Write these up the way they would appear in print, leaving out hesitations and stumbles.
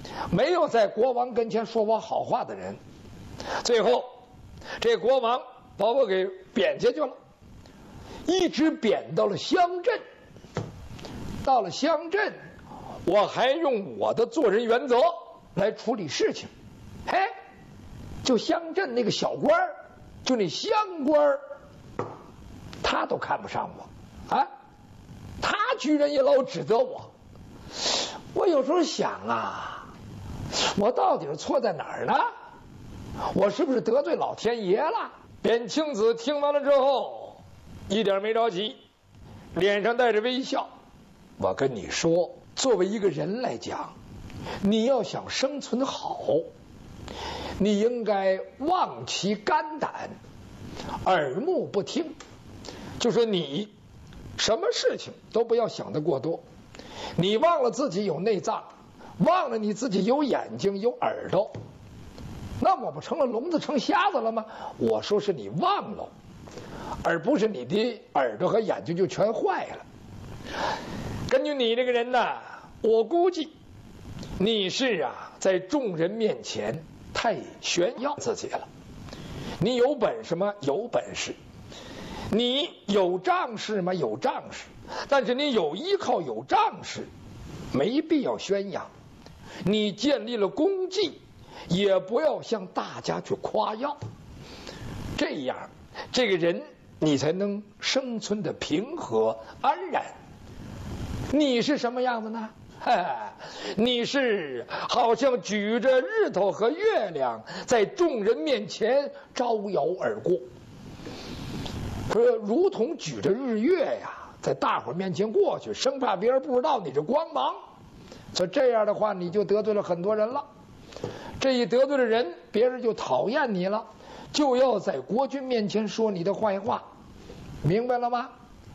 没有在国王跟前说我好话的人。最后，这国王把我给贬下去了，一直贬到了乡镇。到了乡镇，我还用我的做人原则来处理事情。嘿，就乡镇那个小官儿，就那乡官儿，他都看不上我啊！他居然也老指责我。我有时候想啊，我到底是错在哪儿呢？我是不是得罪老天爷了？扁青子听完了之后，一点没着急，脸上带着微笑。我跟你说，作为一个人来讲，你要想生存好，你应该忘其肝胆，耳目不听。就说你什么事情都不要想得过多，你忘了自己有内脏，忘了你自己有眼睛有耳朵，那我不成了聋子成瞎子了吗？我说是你忘了，而不是你的耳朵和眼睛就全坏了。根据你这个人呢，我估计你是在众人面前太炫耀自己了。你有本事吗？有本事。你有仗势吗？有仗势。但是你有依靠有仗势，没必要宣扬。你建立了功绩，也不要向大家去夸耀。这样，这个人你才能生存的平和安然。你是什么样子呢？你是好像举着日头和月亮在众人面前招摇而过，说如同举着日月在大伙面前过去，生怕别人不知道你这光芒。所以这样的话，你就得罪了很多人了。这一得罪了人，别人就讨厌你了，就要在国君面前说你的坏话，明白了吗？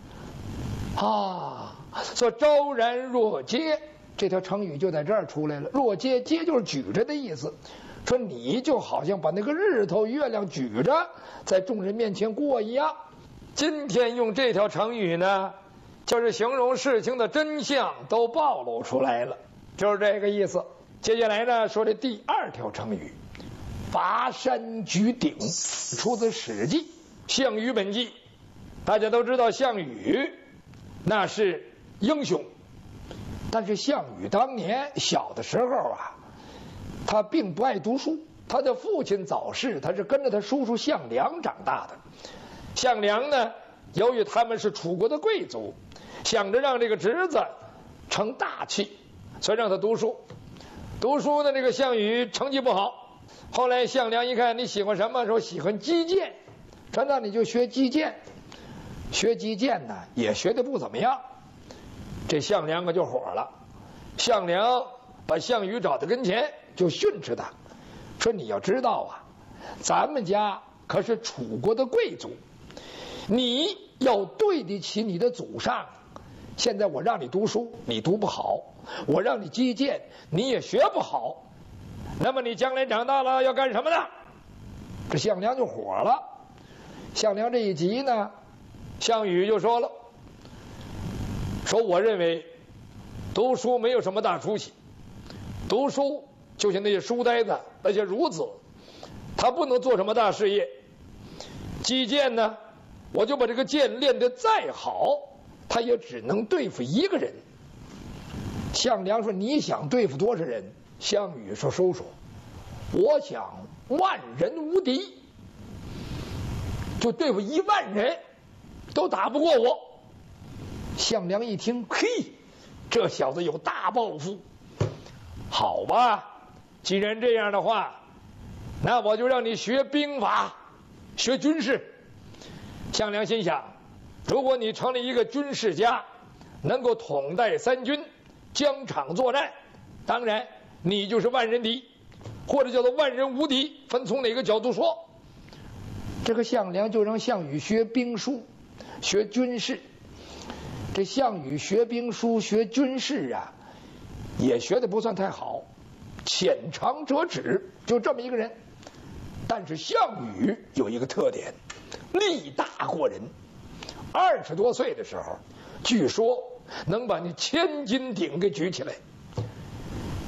说昭然若揭，这条成语就在这儿出来了。若揭，揭就是举着的意思，说你就好像把那个日头月亮举着在众人面前过一样。今天用这条成语呢，就是形容事情的真相都暴露出来了，就是这个意思。接下来呢，说这第二条成语，拔山举鼎，出自《史记·项羽本纪》。大家都知道项羽那是英雄，但是项羽当年小的时候他并不爱读书。他的父亲早逝，他是跟着他叔叔项梁长大的。项梁呢，由于他们是楚国的贵族，想着让这个侄子成大器，所以让他读书。读书呢，这个项羽成绩不好。后来项梁一看你喜欢什么，说喜欢击剑，说那你就学击剑。学击剑呢，也学得不怎么样。这项梁可就火了。项梁把项羽找到跟前，就训斥他，说你要知道咱们家可是楚国的贵族，你要对得起你的祖上。现在我让你读书，你读不好；我让你击剑，你也学不好。那么你将来长大了要干什么呢？这项梁就火了。项梁这一急呢，项羽就说了，说我认为读书没有什么大出息，读书就像那些书呆子，那些孺子，他不能做什么大事业。击剑呢，我就把这个剑练得再好，他也只能对付一个人。项梁说你想对付多少人？项羽说收手，我想万人无敌，就对付10000人都打不过我。项梁一听，嘿，这小子有大抱负。好吧，既然这样的话，那我就让你学兵法，学军事。项梁心想，如果你成了一个军事家，能够统带3军，疆场作战，当然你就是万人敌，或者叫做万人无敌，分从哪个角度说。这个项梁就让项羽学兵书，学军事。这项羽学兵书学军事也学得不算太好，浅尝辄止，就这么一个人。但是项羽有一个特点，力大过人。20多岁的时候，据说能把那千斤顶给举起来。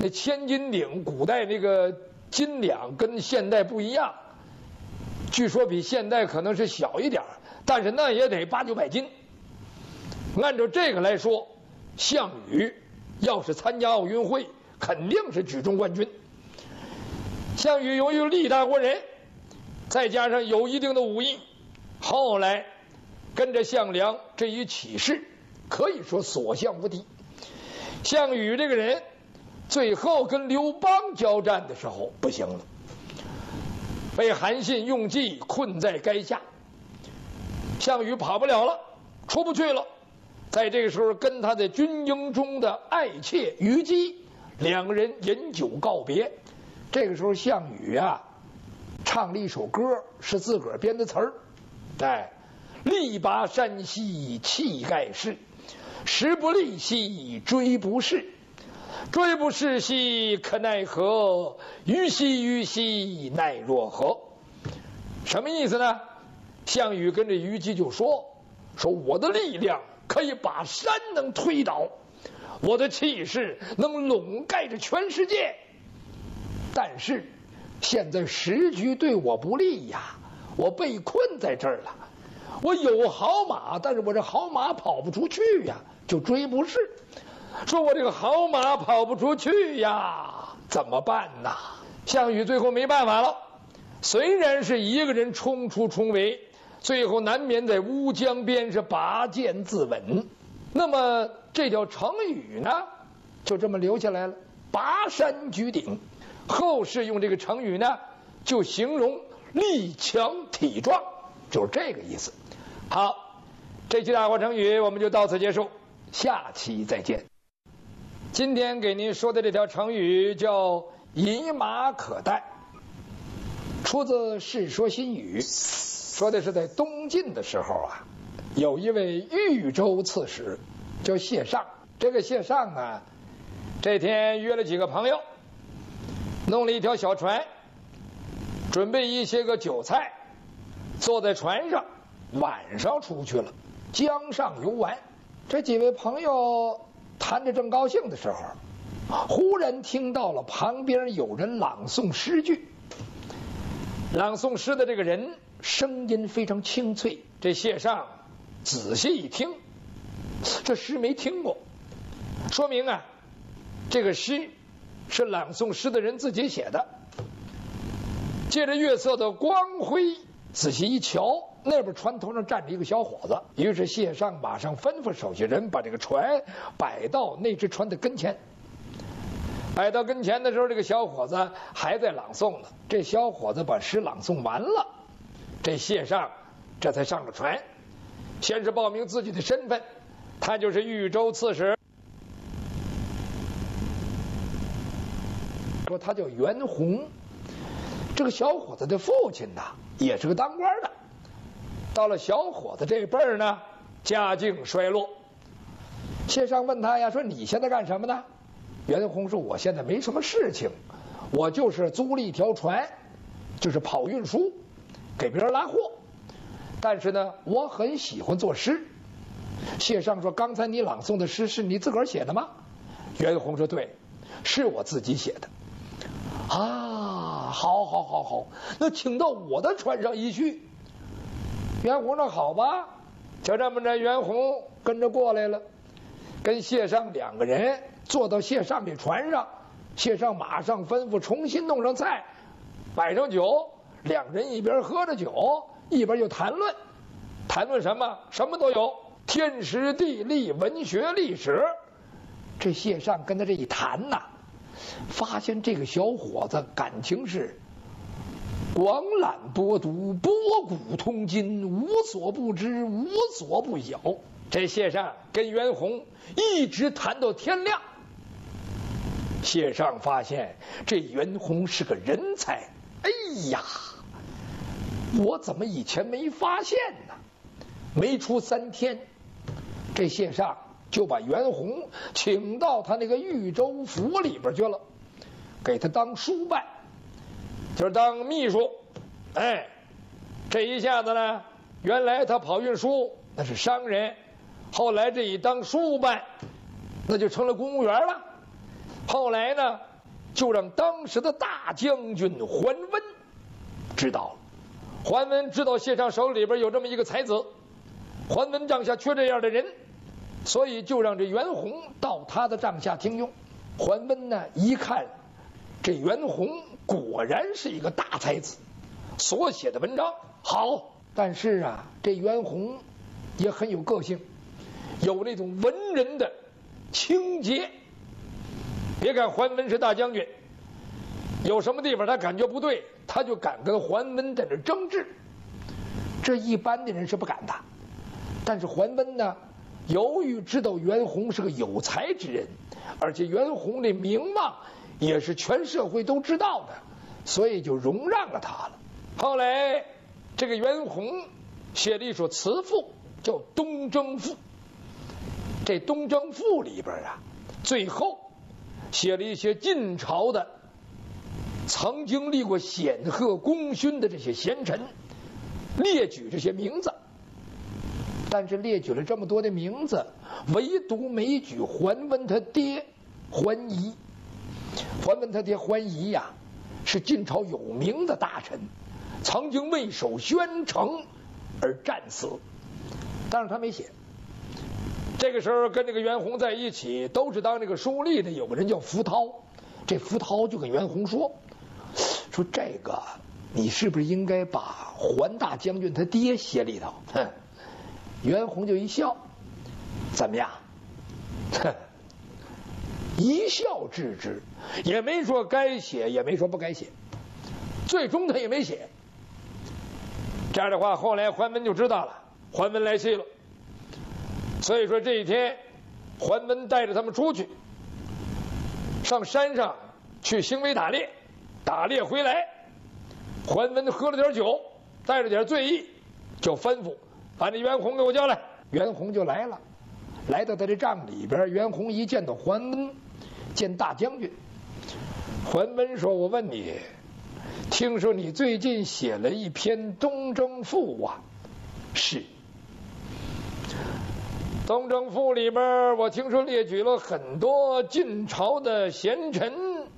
那千斤顶，古代那个斤两跟现代不一样，据说比现代可能是小一点，但是那也得800、900斤。按照这个来说，项羽要是参加奥运会，肯定是举重冠军。项羽由于力大过人，再加上有一定的武艺，后来跟着项梁这一起事，可以说所向无敌。项羽这个人最后跟刘邦交战的时候不行了，被韩信用计困在垓下，项羽跑不了了，出不去了。在这个时候，跟他在军营中的爱妾虞姬两个人饮酒告别。这个时候，项羽啊唱了一首歌，是自个儿编的词儿，力拔山兮气盖世，时不利兮骓不逝，骓不逝兮可奈何，虞兮奈若何。什么意思呢？项羽跟着虞姬就说我的力量可以把山能推倒，我的气势能笼盖着全世界，但是现在时局对我不利呀，我被困在这儿了。我有好马，但是我这好马跑不出去呀，就骓不逝。说我这个好马跑不出去呀，怎么办呐？项羽最后没办法了，虽然是一个人冲出重围，最后难免在乌江边是拔剑自刎。那么这条成语呢，就这么留下来了，拔山举鼎。后世用这个成语呢，就形容力强体壮，就是这个意思。好，这期大话成语我们就到此结束，下期再见。今天给您说的这条成语叫以马可待，出自《世说新语》，说的是在东晋的时候啊，有一位豫州刺史叫谢尚。这个谢尚呢，这天约了几个朋友，弄了一条小船，准备一些个酒菜，坐在船上，晚上出去了，江上游玩。这几位朋友谈着正高兴的时候，忽然听到了旁边有人朗诵诗句。朗诵诗的这个人声音非常清脆，这谢尚仔细一听，这诗没听过，说明啊，这个诗是朗诵诗的人自己写的。借着月色的光辉，仔细一瞧，那边船头上站着一个小伙子。于是谢尚马上吩咐手下人把这个船摆到那只船的跟前。摆到跟前的时候，这个小伙子还在朗诵呢。这小伙子把诗朗诵完了，这谢尚这才上了船，先是报明自己的身份，他就是豫州刺史，说他叫袁弘。这个小伙子的父亲呢，也是个当官的。到了小伙子这辈儿呢，家境衰落。谢尚问他呀，说你现在干什么呢？袁弘说，我现在没什么事情，我就是租了一条船，就是跑运输，给别人拉货。但是呢，我很喜欢作诗。谢尚说，刚才你朗诵的诗是你自个儿写的吗？袁弘说，对，是我自己写的。啊，好，那请到我的船上一叙。袁弘说，好吧，就这么着，袁弘跟着过来了，跟谢尚两个人坐到谢尚这船上，谢尚马上吩咐重新弄上菜，摆上酒，两人一边喝着酒，一边就谈论。谈论什么？什么都有，天时地利文学历史。这谢尚跟他这一谈呐，发现这个小伙子感情是广览博读，博古通今，无所不知，无所不晓。这谢尚跟袁弘一直谈到天亮。谢尚发现这袁弘是个人才，哎呀，我怎么以前没发现呢？没出3天，这谢尚就把袁弘请到他那个豫州府里边去了，给他当书办，就是当秘书。哎，这一下子呢，原来他跑运输那是商人，后来这一当书办，那就成了公务员了。后来呢， 就让当时的大将军桓温知道了。桓温知道谢尚手里边有这么一个才子，桓温帐下缺这样的人，所以就让这袁弘到他的帐下听用。桓温呢一看，这袁弘果然是一个大才子，所写的文章好，但是啊，这袁弘也很有个性，有那种文人的情节。别看桓温是大将军，有什么地方他感觉不对，他就敢跟桓温在这争执，这一般的人是不敢的。但是桓温呢，由于知道袁弘是个有才之人，而且袁弘的名望也是全社会都知道的，所以就容让了他了。后来这个袁弘写了一首词赋，叫《东征赋》。这《东征赋》里边啊，最后写了一些晋朝的曾经立过显赫功勋的这些贤臣，列举这些名字。但是列举了这么多的名字，唯独没举桓温他爹桓仪。桓温他爹桓仪呀，是晋朝有名的大臣，曾经为守宣城而战死，但是他没写。这个时候跟这个袁弘在一起，都是当这个书吏的，有个人叫福涛。这福涛就跟袁弘说这个你是不是应该把桓大将军他爹写里头？袁弘就一笑，怎么样？一笑置之，也没说该写，也没说不该写，最终他也没写。这样的话，后来桓温就知道了，桓温来气了。所以说这一天，桓温带着他们出去，上山上去兴威打猎，打猎回来，桓温喝了点酒，带着点醉意，就吩咐把那袁弘给我叫来。袁弘就来了，来到他这帐里边，袁弘一见到桓温，见大将军。桓温说：“我问你，听说你最近写了一篇《东征赋》啊？”是。《东征赋》里边，我听说列举了很多晋朝的贤臣，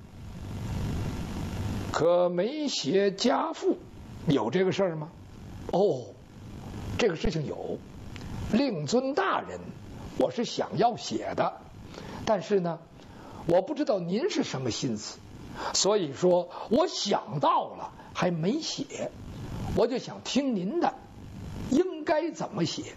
可没写家父，有这个事儿吗？哦，这个事情有。令尊大人，我是想要写的，但是呢，我不知道您是什么心思，所以说我想到了，还没写，我就想听您的，应该怎么写。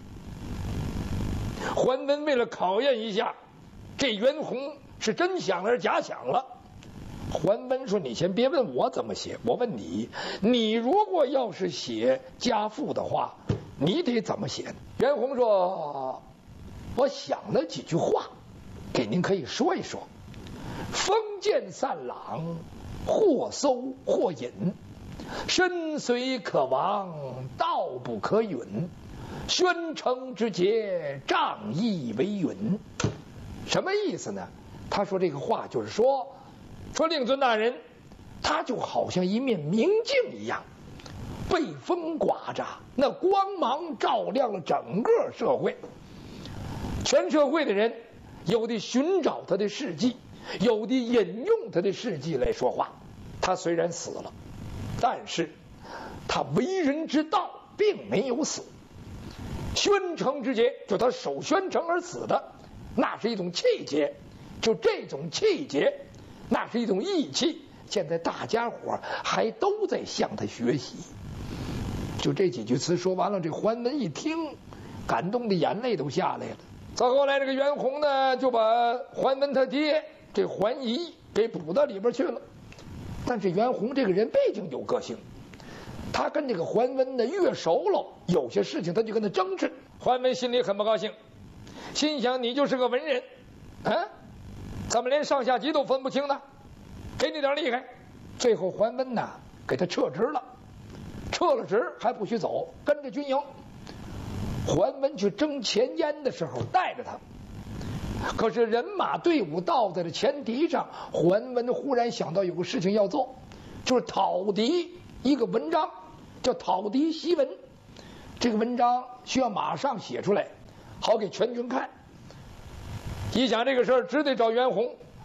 桓温为了考验一下这袁弘是真想了还是假想了，桓温说：“你先别问我怎么写，我问你，你如果要是写家父的话，你得怎么写呢？”袁弘说：“我想了几句话，给您可以说一说。风见散朗，或搜或引，身虽可亡，道不可允。宣城之节，仗义为允。”什么意思呢？他说这个话就是说令尊大人，他就好像一面明镜一样，被风刮着，那光芒照亮了整个社会。全社会的人，有的寻找他的事迹，有的引用他的事迹来说话。他虽然死了，但是他为人之道并没有死。宣城之节，就他守宣城而死的，那是一种气节，就这种气节，那是一种义气。现在大家伙还都在向他学习。就这几句词说完了，这桓温一听，感动的眼泪都下来了。再后来，这个袁弘呢，就把桓温他爹这桓仪给补到里边去了。但是袁弘这个人毕竟有个性，他跟这个桓温呢越熟了，有些事情他就跟他争执。桓温心里很不高兴，心想你就是个文人，怎么连上下级都分不清呢？给你点厉害。最后桓温呢给他撤职了，撤了职还不许走，跟着军营。桓温去征前燕的时候带着他，可是人马队伍到在了前敌上，桓温忽然想到有个事情要做，就是讨敌一个文章，叫讨敌檄文。这个文章需要马上写出来，好给全军看。一想这个事儿，只得找袁弘。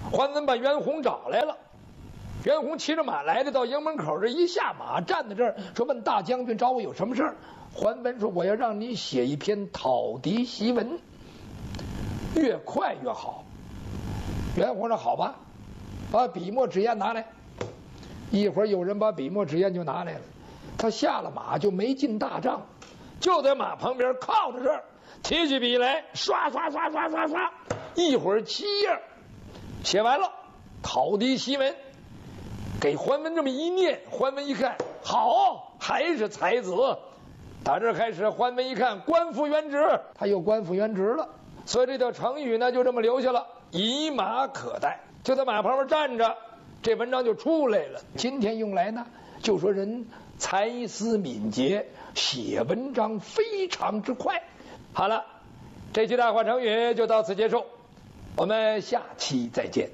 桓温把袁弘找来了，袁弘骑着马来的，到营门口这一下马，站在这儿说：“问大将军找我有什么事儿？”桓温说：“我要让你写一篇讨敌檄文，越快越好。”袁弘说：“好吧，把笔墨纸砚拿来。”一会儿有人把笔墨纸砚就拿来了，他下了马就没进大帐，就在马旁边靠着这儿，提起笔来，刷刷刷刷刷刷，一会儿7页，写完了讨敌檄文，给桓温这么一念，桓温一看，好，还是才子。打这开始，桓温一看官复原职，他又官复原职了，所以这条成语呢就这么留下了，以马可待。就在马旁边站着，这文章就出来了。今天用来呢，就说人才思敏捷，写文章非常之快。好了，这期大话成语就到此结束，我们下期再见。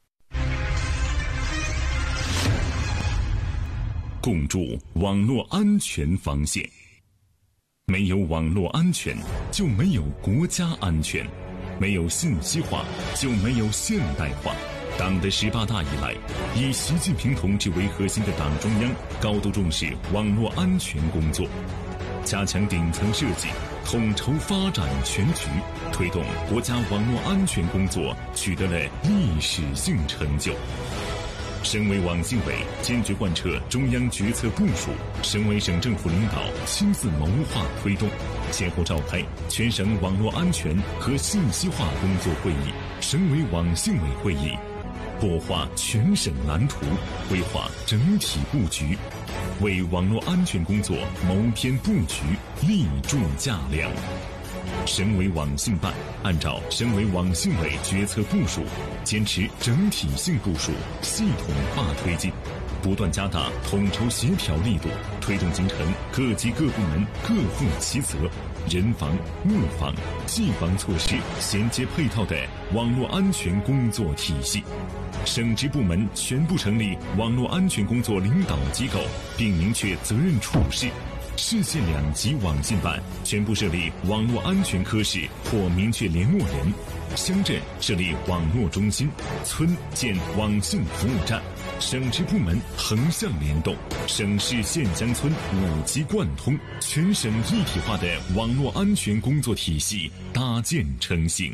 共筑网络安全防线。没有网络安全，就没有国家安全；没有信息化，就没有现代化。党的18大以来，以习近平同志为核心的党中央高度重视网络安全工作，加强顶层设计，统筹发展全局，推动国家网络安全工作取得了历史性成就。省委网信委坚决贯彻中央决策部署，省委省政府领导亲自谋划推动，先后召开全省网络安全和信息化工作会议、省委网信委会议，擘画全省蓝图，规划整体布局，为网络安全工作谋篇布局，立柱架梁。省委网信办按照省委网信委决策部署，坚持整体性部署、系统化推进，不断加大统筹协调力度，推动形成各级各部门各负其责、人防、物防、技防措施衔接配套的网络安全工作体系。省直部门全部成立网络安全工作领导机构，并明确责任处事。市县2级网信办全部设立网络安全科室或明确联络人，乡镇设立网络中心，村建网信服务站，省直部门横向联动，省市县乡村5级贯通，全省一体化的网络安全工作体系搭建成型。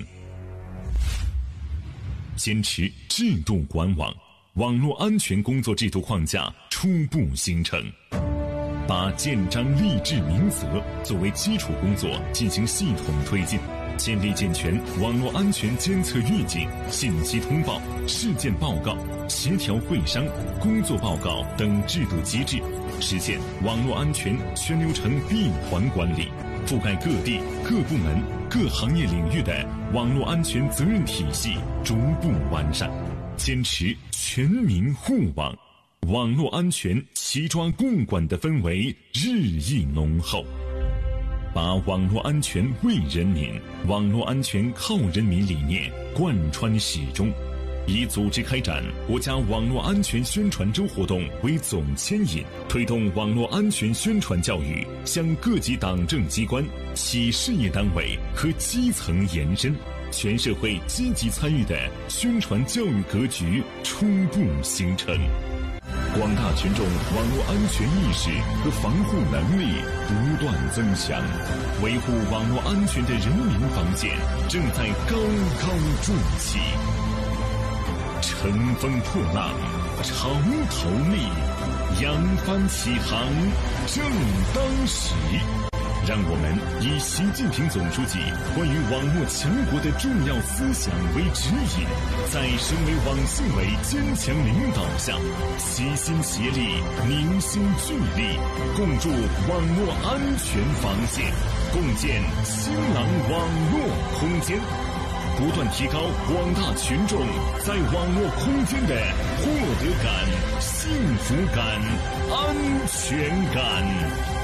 坚持制度管网，网络安全工作制度框架初步形成。把建章立制明则作为基础工作进行系统推进，建立健全网络安全监测预警、信息通报、事件报告、协调会商、工作报告等制度机制，实现网络安全全流程闭环管理，覆盖各地、各部门、各行业领域的网络安全责任体系逐步完善，坚持全民护网。网络安全齐抓共管的氛围日益浓厚，把网络安全为人民、网络安全靠人民理念贯穿始终，以组织开展国家网络安全宣传周活动为总牵引，推动网络安全宣传教育向各级党政机关、企事业单位和基层延伸，全社会积极参与的宣传教育格局初步形成。广大群众网络安全意识和防护能力不断增强，维护网络安全的人民防线正在高高筑起。乘风破浪，潮头立，扬帆起航，正当时。让我们以习近平总书记关于网络强国的重要思想为指引，在省委网信委坚强领导下，齐心协力，凝心聚力，共筑网络安全防线，共建新浪网络空间，不断提高广大群众在网络空间的获得感、幸福感、安全感。